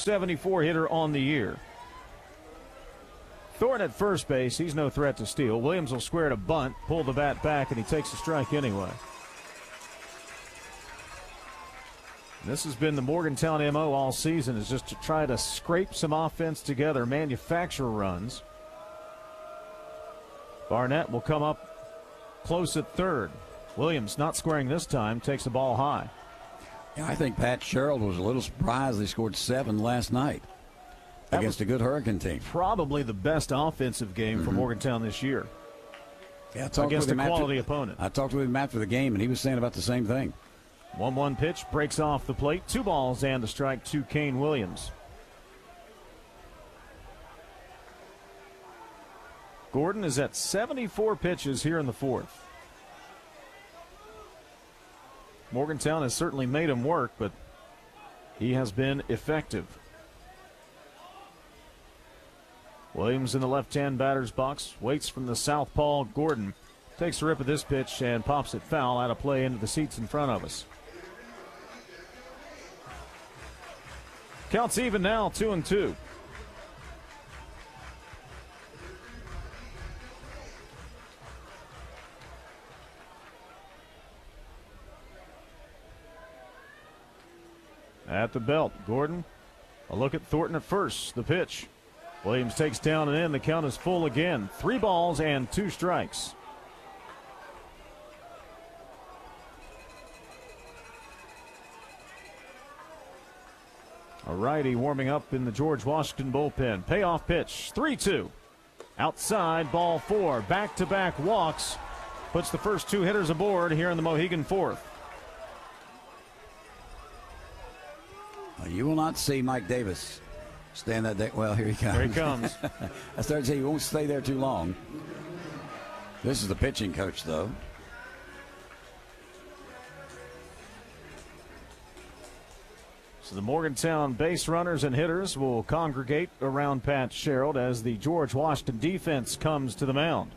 .274 hitter on the year. Thornton at first base. He's no threat to steal. Williams will square to bunt, pull the bat back, and he takes a strike anyway. This has been the Morgantown MO all season, is just to try to scrape some offense together, manufacture runs. Barnett will come up close at third. Williams not squaring this time, takes the ball high. Yeah, I think Pat Sherrill was a little surprised they scored 7 last night against a good Hurricane team. Probably the best offensive game for Morgantown this year. Yeah, against a quality opponent. I talked with him after the game, and he was saying about the same thing. 1-1 pitch breaks off the plate. 2 balls and a strike to Kane Williams. Gordon is at 74 pitches here in the fourth. Morgantown has certainly made him work, but he has been effective. Williams in the left-hand batter's box, waits from the southpaw. Gordon takes a rip of this pitch and pops it foul out of play into the seats in front of us. Counts even now, 2-2. At the belt, Gordon. A look at Thornton at first. The pitch. Williams takes down and in. The count is full again. 3 balls and 2 strikes. A righty warming up in the George Washington bullpen. Payoff pitch, 3-2. Outside, ball 4. Back-to-back walks. Puts the first 2 hitters aboard here in the Mohegan fourth. You will not see Mike Davis stand that day. Well, here he comes. Here he comes. I started to say he won't stay there too long. This is the pitching coach, though. So the Morgantown base runners and hitters will congregate around Pat Sherrill as the George Washington defense comes to the mound.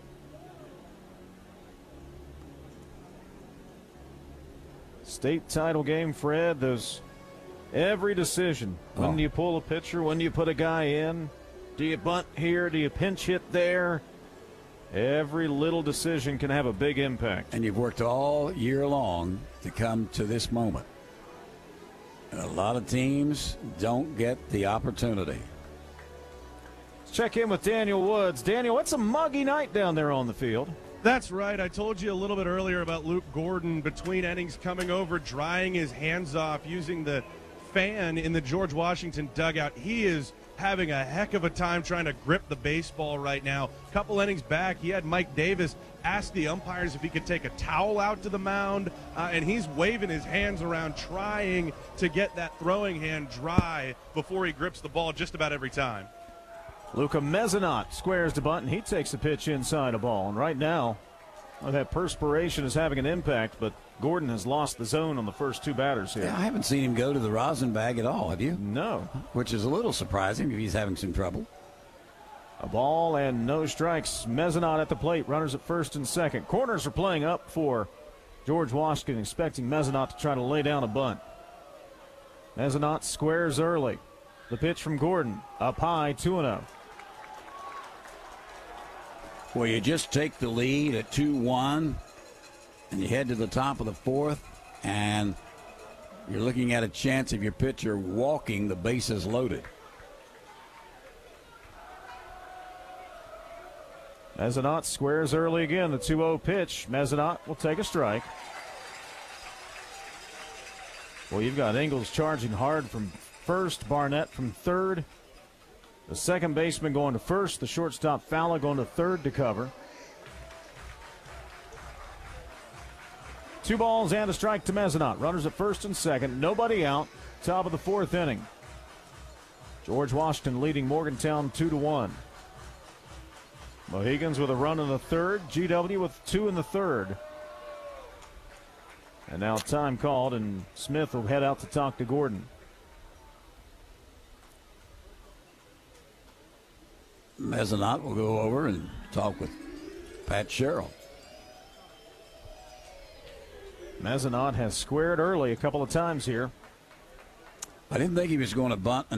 State title game, Fred. Every decision. When do you pull a pitcher? When do you put a guy in? Do you bunt here? Do you pinch hit there? Every little decision can have a big impact. And you've worked all year long to come to this moment. And a lot of teams don't get the opportunity. Let's check in with Daniel Woods. Daniel, what's a muggy night down there on the field? That's right. I told you a little bit earlier about Luke Gordon between innings coming over, drying his hands off, using the fan in the George Washington dugout. He is having a heck of a time trying to grip the baseball right now. A couple innings back, he had Mike Davis ask the umpires if he could take a towel out to the mound, and he's waving his hands around trying to get that throwing hand dry before he grips the ball just about every time. Luca Mezzanot squares the bunt, and he takes a pitch inside a ball. And right now, that perspiration is having an impact, but Gordon has lost the zone on the first 2 batters here. Yeah, I haven't seen him go to the rosin bag at all, have you? No. Which is a little surprising if he's having some trouble. A ball and no strikes. Mezzanot at the plate. Runners at first and second. Corners are playing up for George Washington, expecting Mezzanot to try to lay down a bunt. Mezzanot squares early. The pitch from Gordon. Up high, 2-0. Well, you just take the lead at 2-1, and you head to the top of the fourth, and you're looking at a chance of your pitcher walking the bases loaded. Mezzanot squares early again. The 2-0 pitch. Mezzanot will take a strike. Well, you've got Ingles charging hard from first, Barnett from third. The second baseman going to first. The shortstop Fowler going to third to cover. 2 balls and a strike to Mezzanot. Runners at first and second. Nobody out. Top of the fourth inning. George Washington leading Morgantown 2-1. Mohegans with a run in the third. GW with 2 in the third. And now time called, and Smith will head out to talk to Gordon. Mezzanot will go over and talk with Pat Sherrill. Mezzanot has squared early a couple of times here. I didn't think he was going to bunt